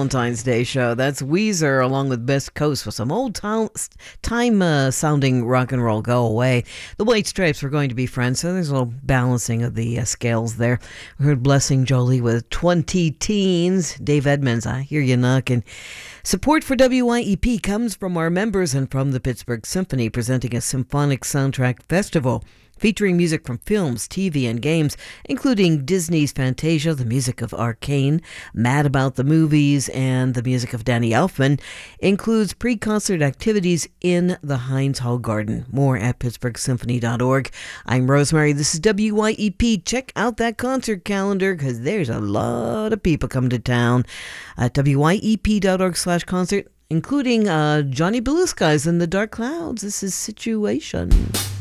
Valentine's Day show. That's Weezer along with Best Coast with some old time sounding rock and roll. Go away. The White Stripes were going to be friends, so there's a little balancing of the scales there. We heard Blessing Jolie with 20 Teens. Dave Edmonds, I hear you knocking. Support for WYEP comes from our members and from the Pittsburgh Symphony, presenting a symphonic soundtrack festival featuring music from films, TV, and games, including Disney's Fantasia, the music of Arcane, Mad About the Movies, and the music of Danny Elfman. Includes pre-concert activities in the Heinz Hall Garden. More at pittsburghsymphony.org. I'm Rosemary. This is WYEP. Check out that concert calendar because there's a lot of people coming to town at wyep.org/concert, including Johnny Blue Skies and the Dark Clouds. This is Situation.